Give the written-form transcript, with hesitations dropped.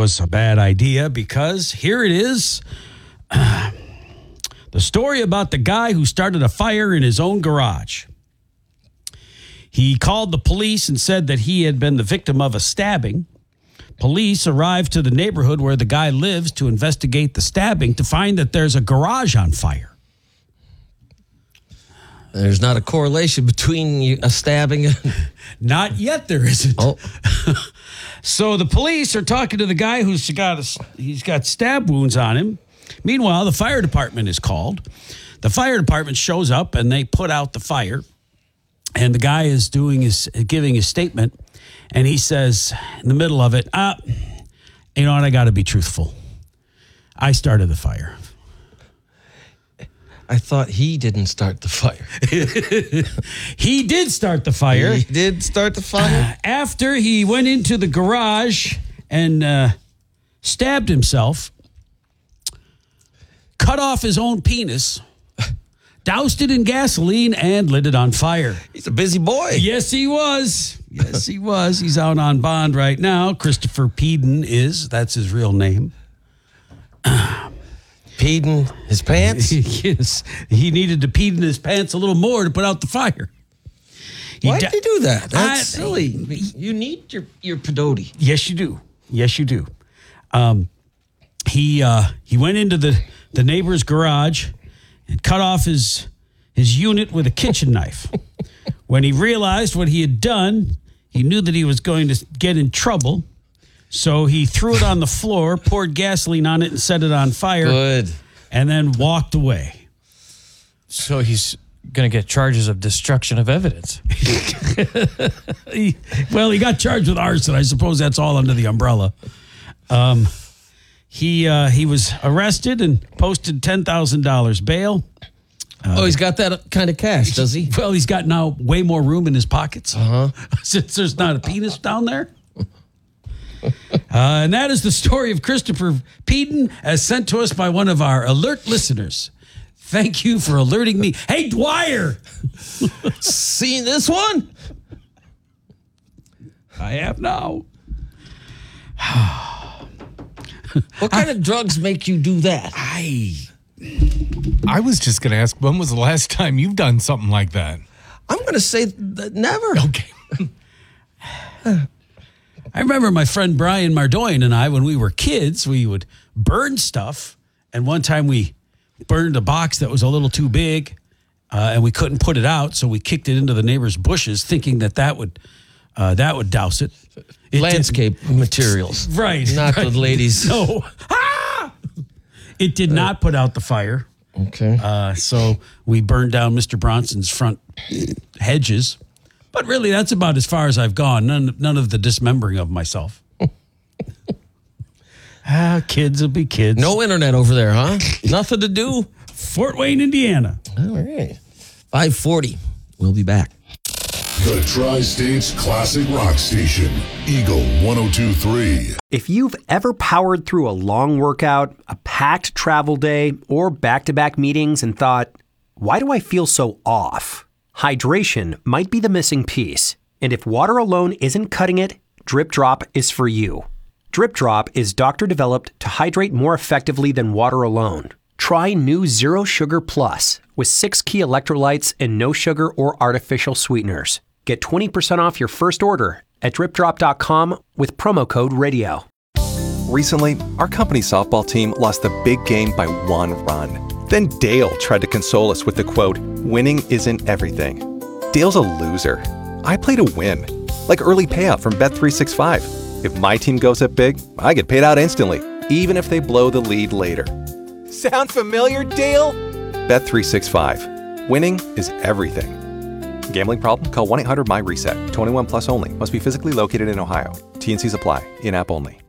was a bad idea because here it is. The story about the guy who started a fire in his own garage. He called the police and said that he had been the victim of a stabbing. Police arrived to the neighborhood where the guy lives to investigate the stabbing to find that there's a garage on fire. There's not a correlation between a stabbing and... Not yet there isn't. Oh. So the police are talking to the guy he's got stab wounds on him. Meanwhile, the fire department is called. The fire department shows up and they put out the fire. And the guy is giving his statement. And he says in the middle of it, you know what? I got to be truthful. I started the fire. I thought he didn't start the fire. He did start the fire. He did start the fire? After he went into the garage and stabbed himself, cut off his own penis, doused it in gasoline, and lit it on fire. He's a busy boy. Yes, he was. Yes, he was. He's out on bond right now. Christopher Peden that's his real name. Peed in his pants? Yes. He needed to pee in his pants a little more to put out the fire. Why'd you do that? That's silly. You need your pedote. Yes, you do. Yes, you do. He went into the neighbor's garage and cut off his unit with a kitchen knife. When he realized what he had done, he knew that he was going to get in trouble. So he threw it on the floor, poured gasoline on it, and set it on fire. Good. And then walked away. So he's going to get charges of destruction of evidence. He got charged with arson. I suppose that's all under the umbrella. He was arrested and posted $10,000 bail. He's got that kind of cash, does he? Well, he's got now way more room in his pockets. Since there's not a penis down there. And that is the story of Christopher Peden, as sent to us by one of our alert listeners. Thank you for alerting me. Hey, Dwyer! Seen this one? I have now. What kind of drugs make you do that? I was just going to ask, when was the last time you've done something like that? I'm going to say never. Okay. I remember my friend Brian Mardoyan and I, when we were kids, we would burn stuff. And one time we burned a box that was a little too big and we couldn't put it out. So we kicked it into the neighbor's bushes thinking that would douse it. Landscape materials. Right. Not the ladies. No. It did not put out the fire. Okay. So we burned down Mr. Bronson's front hedges. But really, that's about as far as I've gone. None of the dismembering of myself. Kids will be kids. No internet over there, huh? Nothing to do? Fort Wayne, Indiana. All right. 5:40. We'll be back. The Tri-States Classic Rock Station, Eagle 102.3. If you've ever powered through a long workout, a packed travel day, or back-to-back meetings and thought, why do I feel so off? Hydration might be the missing piece. And if water alone isn't cutting it, Drip Drop is for you. Drip Drop is doctor-developed to hydrate more effectively than water alone. Try new Zero Sugar Plus with 6 key electrolytes and no sugar or artificial sweeteners. Get 20% off your first order at dripdrop.com with promo code RADIO. Recently, our company's softball team lost the big game by 1 run. Then Dale tried to console us with the quote, "Winning isn't everything." Dale's a loser. I play to win. Like early payout from Bet365. If my team goes up big, I get paid out instantly, even if they blow the lead later. Sound familiar, Dale? Bet365. Winning is everything. Gambling problem? Call 1-800-MY-RESET. 21 plus only. Must be physically located in Ohio. T&Cs apply. In-app only.